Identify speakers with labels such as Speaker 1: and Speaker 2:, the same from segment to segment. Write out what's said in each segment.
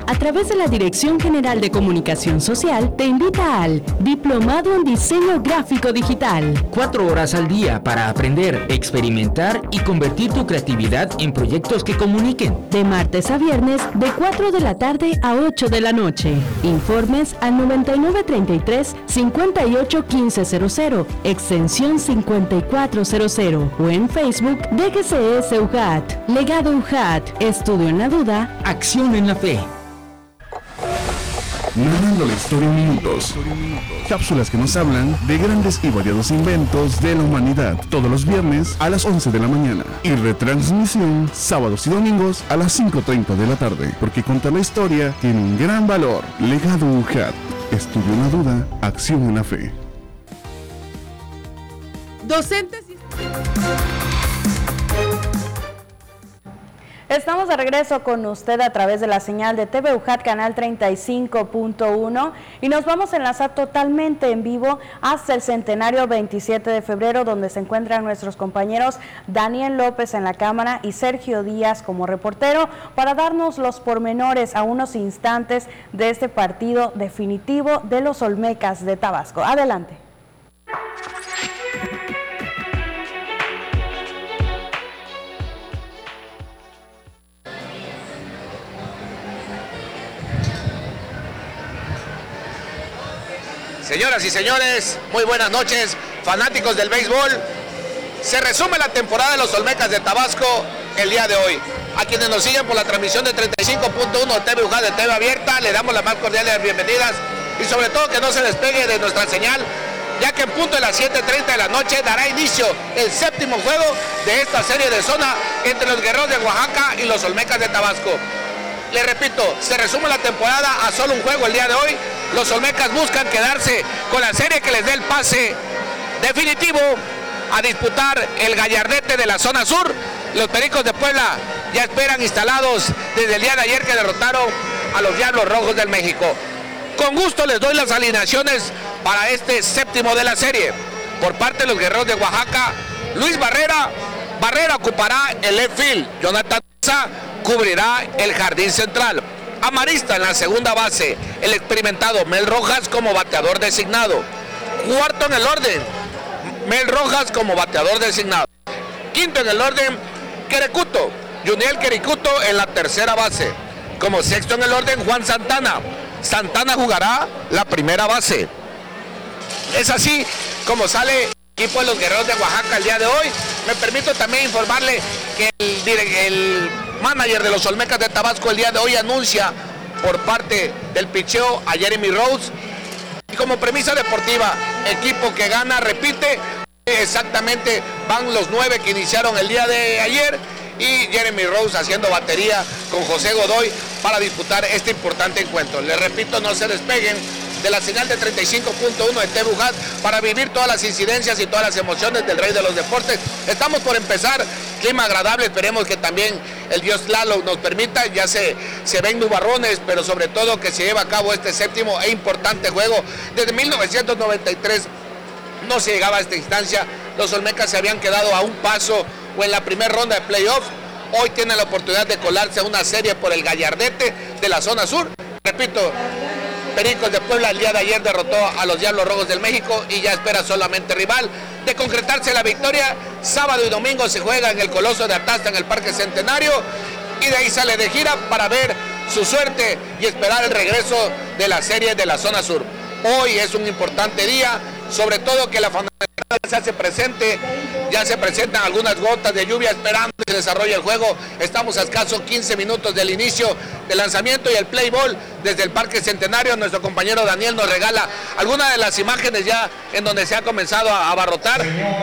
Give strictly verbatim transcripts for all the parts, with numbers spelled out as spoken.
Speaker 1: a través de la Dirección General de Comunicación Social, te invita al Diplomado en Diseño Gráfico Digital.
Speaker 2: Cuatro horas al día para aprender, experimentar y convertir tu creatividad en proyectos que comuniquen.
Speaker 1: De martes a viernes, de cuatro de la tarde a ocho de la noche. Informes al noventa y nueve treinta y tres, cincuenta y ocho quince cero cero, extensión cincuenta y cuatro cero cero o en Facebook D G C S U J A T. Legado U J A T. Estudio en la duda.
Speaker 2: Acción en la fe.
Speaker 3: Narrando la historia en minutos. Cápsulas que nos hablan de grandes y variados inventos de la humanidad. Todos los viernes a las once de la mañana. Y retransmisión sábados y domingos a las cinco treinta de la tarde. Porque contar la historia tiene un gran valor. Legado U J A T. Estudio en la duda. Acción en la fe.
Speaker 4: Docentes y...
Speaker 5: Estamos de regreso con usted a través de la señal de T V U J A T Canal treinta y cinco punto uno y nos vamos a enlazar totalmente en vivo hasta el centenario veintisiete de febrero, donde se encuentran nuestros compañeros Daniel López en la cámara y Sergio Díaz como reportero para darnos los pormenores a unos instantes de este partido definitivo de los Olmecas de Tabasco. Adelante.
Speaker 6: Señoras y señores, muy buenas noches, fanáticos del béisbol. Se resume la temporada de los Olmecas de Tabasco el día de hoy. A quienes nos siguen por la transmisión de treinta y cinco punto uno de T V U J A T de T V Abierta, le damos las más cordiales bienvenidas y sobre todo que no se despegue de nuestra señal, ya que en punto de las siete treinta de la noche dará inicio el séptimo juego de esta serie de zona entre los Guerreros de Oaxaca y los Olmecas de Tabasco. Le repito, se resume la temporada a solo un juego el día de hoy. Los Olmecas buscan quedarse con la serie que les dé el pase definitivo a disputar el gallardete de la zona sur. Los Pericos de Puebla ya esperan instalados desde el día de ayer que derrotaron a los Diablos Rojos del México. Con gusto les doy las alineaciones para este séptimo de la serie. Por parte de los Guerreros de Oaxaca, Luis Barrera, Barrera ocupará el left field. Jonathan Mesa cubrirá el jardín central. Amarista en la segunda base, el experimentado Mel Rojas como bateador designado. Cuarto en el orden, Mel Rojas como bateador designado. Quinto en el orden, Querecuto, Juniel Querecuto en la tercera base. Como sexto en el orden, Juan Santana. Santana jugará la primera base. Es así como sale el equipo de los Guerreros de Oaxaca el día de hoy. Me permito también informarle que el, el manager de los Olmecas de Tabasco el día de hoy anuncia por parte del picheo a Jeremy Rose. Y como premisa deportiva, equipo que gana repite. Exactamente van los nueve que iniciaron el día de ayer y Jeremy Rose haciendo batería con José Godoy para disputar este importante encuentro. Les repito, no se despeguen de la señal de treinta y cinco punto uno de T V U J A T para vivir todas las incidencias y todas las emociones del rey de los deportes. Estamos por empezar, clima agradable, esperemos que también el dios Lalo nos permita, ya se, se ven nubarrones, pero sobre todo que se lleve a cabo este séptimo e importante juego. Desde mil novecientos noventa y tres no se llegaba a esta instancia, los Olmecas se habían quedado a un paso o en la primera ronda de playoff. Hoy tienen la oportunidad de colarse a una serie por el gallardete de la zona sur. Repito, Pericos de Puebla el día de ayer derrotó a los Diablos Rojos del México y ya espera solamente rival. De concretarse la victoria, sábado y domingo se juega en el Coloso de Atasta en el Parque Centenario y de ahí sale de gira para ver su suerte y esperar el regreso de la serie de la zona sur. Hoy es un importante día, sobre todo que la fanaticada se hace presente, ya se presentan algunas gotas de lluvia esperando que se desarrolle el juego. Estamos a escasos quince minutos del inicio del lanzamiento y el play ball desde el Parque Centenario. Nuestro compañero Daniel nos regala algunas de las imágenes ya en donde se ha comenzado a abarrotar.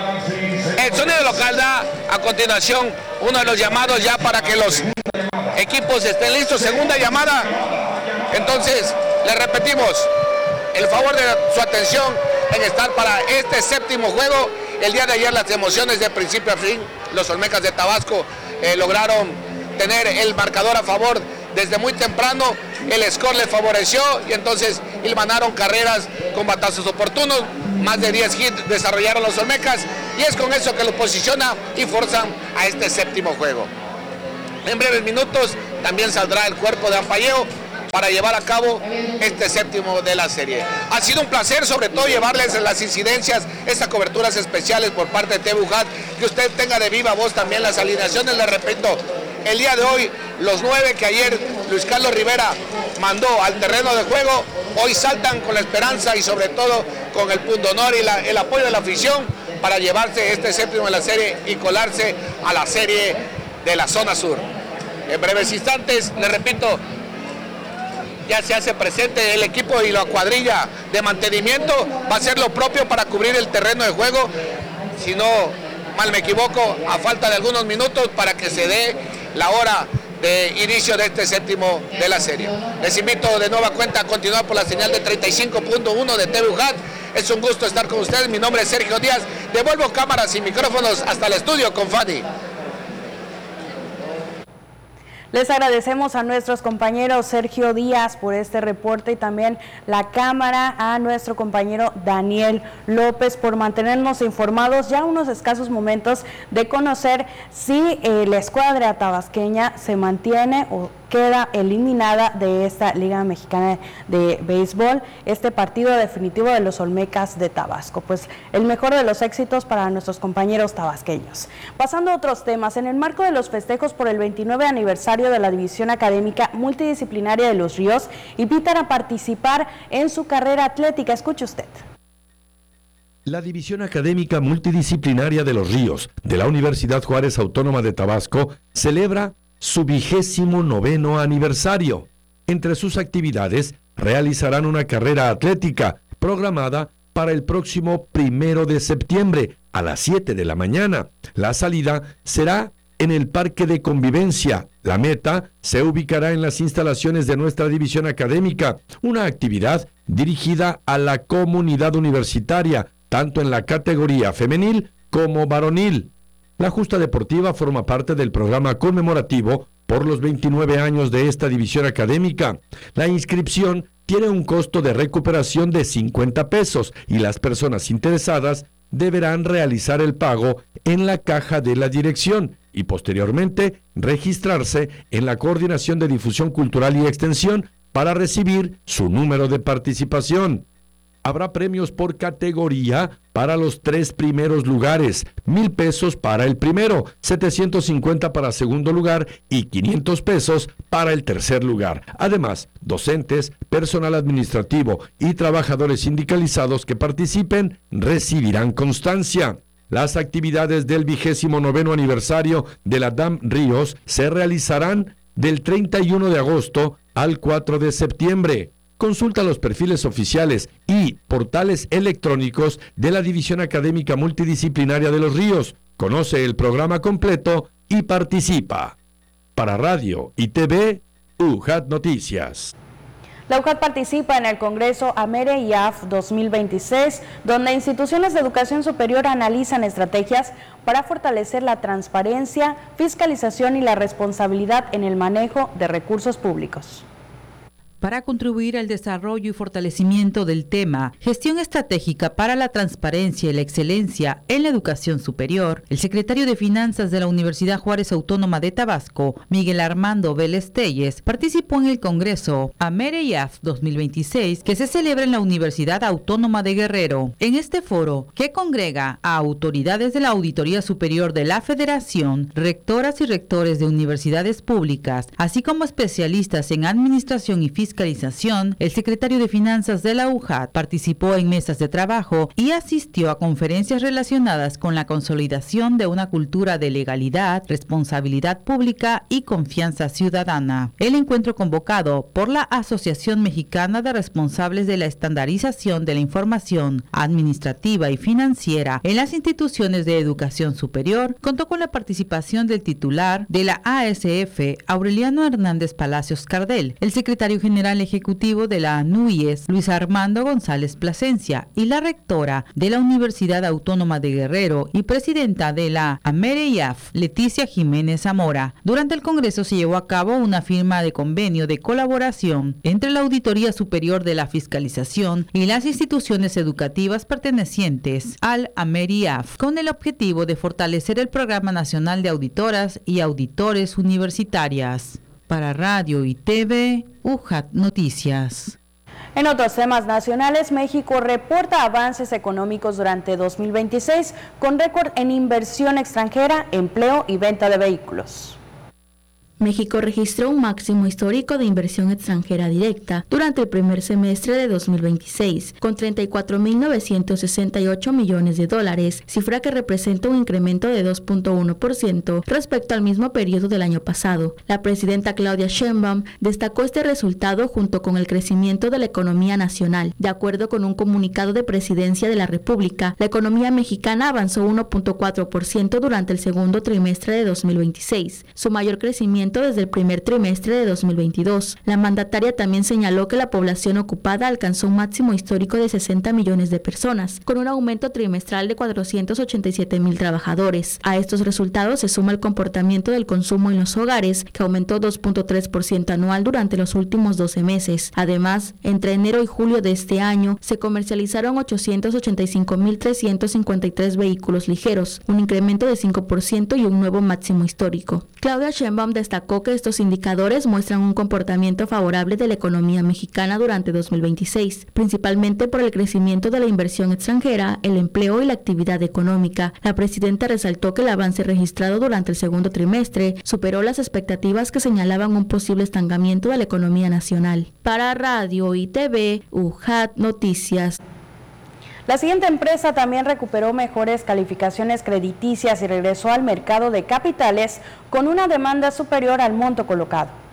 Speaker 6: El sonido local da a continuación uno de los llamados ya para que los equipos estén listos. Segunda llamada. Entonces, le repetimos el favor de su atención en estar para este séptimo juego. El día de ayer las emociones de principio a fin, los Olmecas de Tabasco eh, lograron tener el marcador a favor desde muy temprano, el score les favoreció y entonces hilvanaron carreras con batazos oportunos, más de diez hits desarrollaron los Olmecas y es con eso que los posiciona y forzan a este séptimo juego. En breves minutos también saldrá el cuerpo de ampalleo, para llevar a cabo este séptimo de la serie. Ha sido un placer, sobre todo, llevarles las incidencias, estas coberturas especiales por parte de T V U J A T, que usted tenga de viva voz también las alineaciones. Les repito, el día de hoy, los nueve que ayer Luis Carlos Rivera mandó al terreno de juego, hoy saltan con la esperanza y sobre todo con el pundonor y la, el apoyo de la afición para llevarse este séptimo de la serie y colarse a la serie de la zona sur. En breves instantes, les repito, ya se hace presente el equipo y la cuadrilla de mantenimiento, va a hacer lo propio para cubrir el terreno de juego, si no mal me equivoco, a falta de algunos minutos para que se dé la hora de inicio de este séptimo de la serie. Les invito de nueva cuenta a continuar por la señal de treinta y cinco punto uno de T V U J A T. Es un gusto estar con ustedes, mi nombre es Sergio Díaz, devuelvo cámaras y micrófonos hasta el estudio con Fadi.
Speaker 5: Les agradecemos a nuestros compañeros Sergio Díaz por este reporte y también la cámara a nuestro compañero Daniel López por mantenernos informados ya unos escasos momentos de conocer si eh, la escuadra tabasqueña se mantiene o queda eliminada de esta Liga Mexicana de Béisbol, este partido definitivo de los Olmecas de Tabasco. Pues el mejor de los éxitos para nuestros compañeros tabasqueños. Pasando a otros temas, en el marco de los festejos por el veintinueve aniversario de la División Académica Multidisciplinaria de Los Ríos, invitan a participar en su carrera atlética. Escuche usted.
Speaker 4: La División Académica Multidisciplinaria de Los Ríos de la Universidad Juárez Autónoma de Tabasco celebra su vigésimo noveno aniversario. Entre sus actividades, realizarán una carrera atlética programada para el próximo primero de septiembre a las siete de la mañana. La salida será en el Parque de Convivencia. La meta se ubicará en las instalaciones de nuestra división académica, una actividad dirigida a la comunidad universitaria, tanto en la categoría femenil como varonil. La justa deportiva forma parte del programa conmemorativo por los veintinueve años de esta división académica. La inscripción tiene un costo de recuperación de cincuenta pesos y las personas interesadas deberán realizar el pago en la caja de la dirección y posteriormente registrarse en la Coordinación de Difusión Cultural y Extensión para recibir su número de participación. Habrá premios por categoría para los tres primeros lugares, mil pesos para el primero, setecientos cincuenta para segundo lugar y quinientos pesos para el tercer lugar. Además, docentes, personal administrativo y trabajadores sindicalizados que participen recibirán constancia. Las actividades del vigésimo noveno aniversario de la D A M Ríos se realizarán del treinta y uno de agosto al cuatro de septiembre. Consulta los perfiles oficiales y portales electrónicos de la División Académica Multidisciplinaria de Los Ríos. Conoce el programa completo y participa. Para Radio y T V, U J A T Noticias.
Speaker 5: La U J A T participa en el Congreso AMERE y A F dos mil veintiséis, donde instituciones de educación superior analizan estrategias para fortalecer la transparencia, fiscalización y la responsabilidad en el manejo de recursos públicos.
Speaker 7: Para contribuir al desarrollo y fortalecimiento del tema Gestión Estratégica para la Transparencia y la Excelencia en la Educación Superior, el secretario de Finanzas de la Universidad Juárez Autónoma de Tabasco, Miguel Armando Vélez Telles, participó en el Congreso AMERE y A F dos mil veintiséis que se celebra en la Universidad Autónoma de Guerrero. En este foro, que congrega a autoridades de la Auditoría Superior de la Federación, rectoras y rectores de universidades públicas, así como especialistas en administración y fiscalización, Fiscalización, el secretario de Finanzas de la U J A T participó en mesas de trabajo y asistió a conferencias relacionadas con la consolidación de una cultura de legalidad, responsabilidad pública y confianza ciudadana. El encuentro convocado por la Asociación Mexicana de Responsables de la Estandarización de la Información Administrativa y Financiera en las instituciones de educación superior contó con la participación del titular de la A S F, Aureliano Hernández Palacios Cardel, el secretario general ejecutivo de la ANUIES, Luis Armando González Plasencia, y la rectora de la Universidad Autónoma de Guerrero y presidenta de la AMERE y A F, Leticia Jiménez Zamora. Durante el Congreso se llevó a cabo una firma de convenio de colaboración entre la Auditoría Superior de la Fiscalización y las instituciones educativas pertenecientes al AMERE y A F, con el objetivo de fortalecer el Programa Nacional de Auditoras y Auditores Universitarias. Para Radio y T V, U J A T Noticias.
Speaker 5: En otros temas nacionales, México reporta avances económicos durante dos mil veintiséis con récord en inversión extranjera, empleo y venta de vehículos.
Speaker 8: México registró un máximo histórico de inversión extranjera directa durante el primer semestre de dos mil veintiséis, con treinta y cuatro mil novecientos sesenta y ocho millones de dólares, cifra que representa un incremento de dos punto uno por ciento respecto al mismo periodo del año pasado. La presidenta Claudia Sheinbaum destacó este resultado junto con el crecimiento de la economía nacional. De acuerdo con un comunicado de Presidencia de la República, la economía mexicana avanzó uno punto cuatro por ciento durante el segundo trimestre de dos mil veintiséis, su mayor crecimiento desde el primer trimestre de dos mil veintidós. La mandataria también señaló que la población ocupada alcanzó un máximo histórico de sesenta millones de personas, con un aumento trimestral de cuatrocientos ochenta y siete mil trabajadores. A estos resultados se suma el comportamiento del consumo en los hogares, que aumentó dos punto tres por ciento anual durante los últimos doce meses. Además, entre enero y julio de este año, se comercializaron ochocientos ochenta y cinco mil trescientos cincuenta y tres vehículos ligeros, un incremento de cinco por ciento y un nuevo máximo histórico. Claudia Sheinbaum destacó que estos indicadores muestran un comportamiento favorable de la economía mexicana durante dos mil veintiséis, principalmente por el crecimiento de la inversión extranjera, el empleo y la actividad económica. La presidenta resaltó que el avance registrado durante el segundo trimestre superó las expectativas que señalaban un posible estancamiento de la economía nacional. Para Radio y T V, U J A T Noticias.
Speaker 5: La siguiente empresa también recuperó mejores calificaciones crediticias y regresó al mercado de capitales con una demanda superior al monto colocado.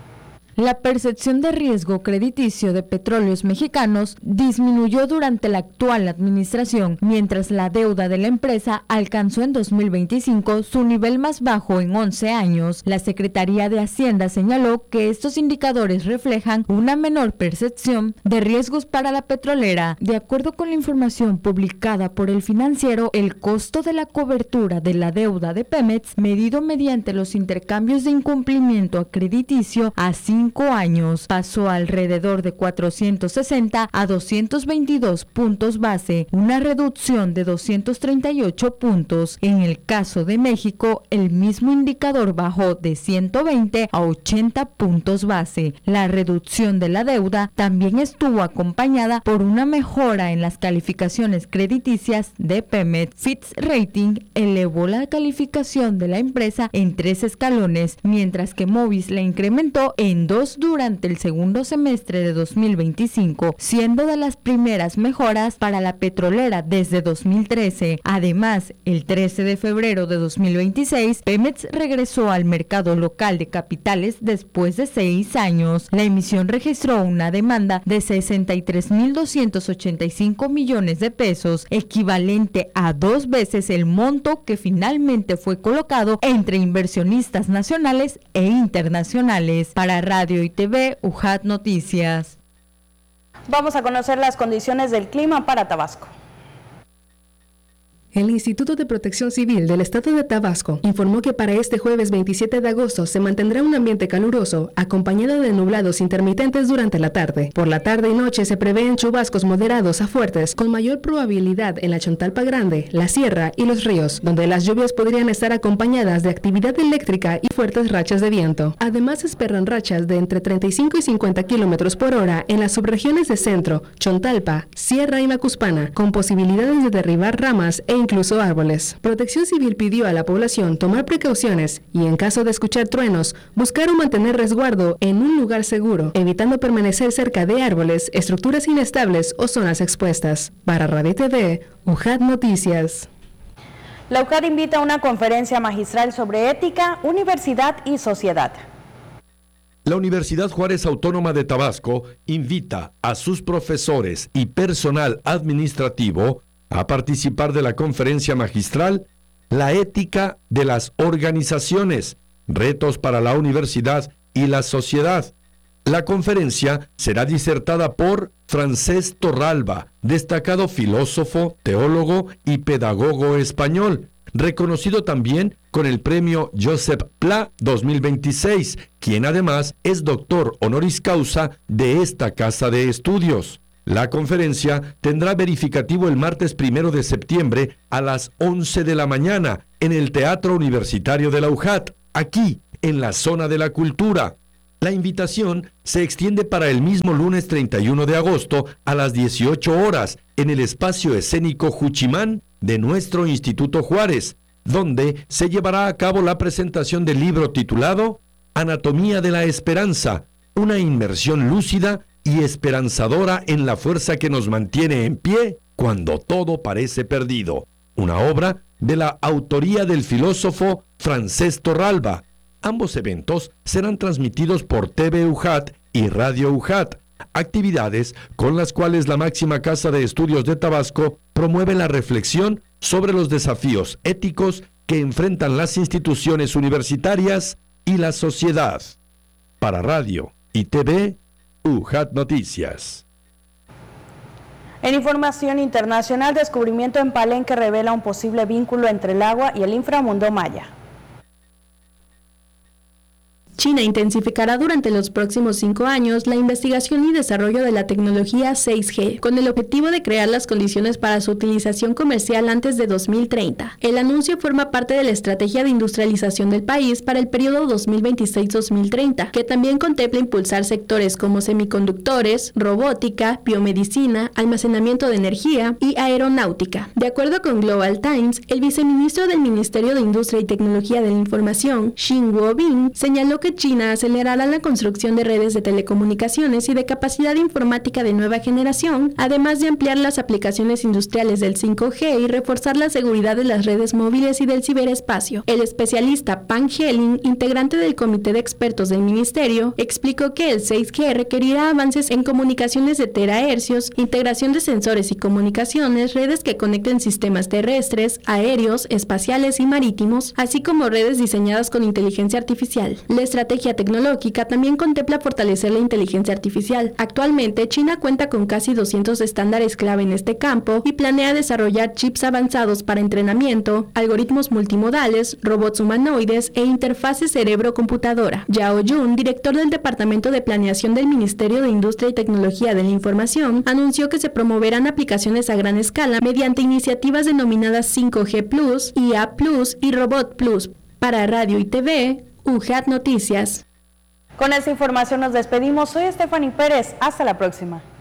Speaker 9: La percepción de riesgo crediticio de Petróleos Mexicanos disminuyó durante la actual administración, mientras la deuda de la empresa alcanzó en dos mil veinticinco su nivel más bajo en once años. La Secretaría de Hacienda señaló que estos indicadores reflejan una menor percepción de riesgos para la petrolera. De acuerdo con la información publicada por El Financiero, el costo de la cobertura de la deuda de Pemex, medido mediante los intercambios de incumplimiento crediticio a cinco años, pasó alrededor de cuatrocientos sesenta a doscientos veintidós puntos base, una reducción de doscientos treinta y ocho puntos. En el caso de México, el mismo indicador bajó de ciento veinte a ochenta puntos base. La reducción de la deuda también estuvo acompañada por una mejora en las calificaciones crediticias de Pemex. Fitch Rating elevó la calificación de la empresa en tres escalones, mientras que Moody's la incrementó en dos durante el segundo semestre de dos mil veinticinco, siendo de las primeras mejoras para la petrolera desde dos mil trece. Además, el trece de febrero de dos mil veintiséis, Pemex regresó al mercado local de capitales después de seis años. La emisión registró una demanda de sesenta y tres mil doscientos ochenta y cinco millones de pesos, equivalente a dos veces el monto que finalmente fue colocado entre inversionistas nacionales e internacionales. Para Radio y T V, U J A T Noticias.
Speaker 5: Vamos a conocer las condiciones del clima para Tabasco.
Speaker 10: El Instituto de Protección Civil del Estado de Tabasco informó que para este jueves veintisiete de agosto se mantendrá un ambiente caluroso, acompañado de nublados intermitentes durante la tarde. Por la tarde y noche se prevén chubascos moderados a fuertes, con mayor probabilidad en la Chontalpa Grande, la Sierra y los ríos, donde las lluvias podrían estar acompañadas de actividad eléctrica y fuertes rachas de viento. Además, se esperan rachas de entre treinta y cinco y cincuenta kilómetros por hora en las subregiones de Centro, Chontalpa, Sierra y Macuspana, con posibilidades de derribar ramas e incluso árboles. Protección Civil pidió a la población tomar precauciones y, en caso de escuchar truenos, buscar o mantener resguardo en un lugar seguro, evitando permanecer cerca de árboles, estructuras inestables o zonas expuestas. Para Radio T V, U J A T Noticias.
Speaker 5: La U J A T invita a una conferencia magistral sobre ética, universidad y sociedad.
Speaker 4: La Universidad Juárez Autónoma de Tabasco invita a sus profesores y personal administrativo a participar de la conferencia magistral La ética de las organizaciones, retos para la universidad y la sociedad. La conferencia será disertada por Francés Torralba, destacado filósofo, teólogo y pedagogo español, reconocido también con el premio Josep Pla dos mil veintiséis, quien además es doctor honoris causa de esta casa de estudios. La conferencia tendrá verificativo el martes primero de septiembre a las once de la mañana en el Teatro Universitario de la U J A T, aquí en la Zona de la Cultura. La invitación se extiende para el mismo lunes treinta y uno de agosto a las dieciocho horas en el espacio escénico Juchimán de nuestro Instituto Juárez, donde se llevará a cabo la presentación del libro titulado Anatomía de la Esperanza, una inmersión lúcida y esperanzadora en la fuerza que nos mantiene en pie cuando todo parece perdido. Una obra de la autoría del filósofo Francés Torralba. Ambos eventos serán transmitidos por T V U J A T y Radio U J A T, actividades con las cuales la máxima casa de estudios de Tabasco promueve la reflexión sobre los desafíos éticos que enfrentan las instituciones universitarias y la sociedad. Para Radio y T V, U J A T Noticias.
Speaker 5: En información internacional, descubrimiento en Palenque revela un posible vínculo entre el agua y el inframundo maya.
Speaker 8: China intensificará durante los próximos cinco años la investigación y desarrollo de la tecnología seis G, con el objetivo de crear las condiciones para su utilización comercial antes de dos mil treinta. El anuncio forma parte de la estrategia de industrialización del país para el periodo dos mil veintiséis a dos mil treinta, que también contempla impulsar sectores como semiconductores, robótica, biomedicina, almacenamiento de energía y aeronáutica. De acuerdo con Global Times, el viceministro del Ministerio de Industria y Tecnología de la Información, Xin Guobin, señaló que China acelerará la construcción de redes de telecomunicaciones y de capacidad informática de nueva generación, además de ampliar las aplicaciones industriales del cinco G y reforzar la seguridad de las redes móviles y del ciberespacio. El especialista Pan Helin, integrante del comité de expertos del ministerio, explicó que el seis G requerirá avances en comunicaciones de terahercios, integración de sensores y comunicaciones, redes que conecten sistemas terrestres, aéreos, espaciales y marítimos, así como redes diseñadas con inteligencia artificial. La estrategia tecnológica también contempla fortalecer la inteligencia artificial. Actualmente, China cuenta con casi doscientos estándares clave en este campo y planea desarrollar chips avanzados para entrenamiento, algoritmos multimodales, robots humanoides e interfaces cerebro-computadora. Yao Jun, director del Departamento de Planeación del Ministerio de Industria y Tecnología de la Información, anunció que se promoverán aplicaciones a gran escala mediante iniciativas denominadas cinco G plus, I A plus y Robot plus. Para Radio y T V, U J A T Noticias.
Speaker 5: Con esta información nos despedimos. Soy Stephanie Pérez. Hasta la próxima.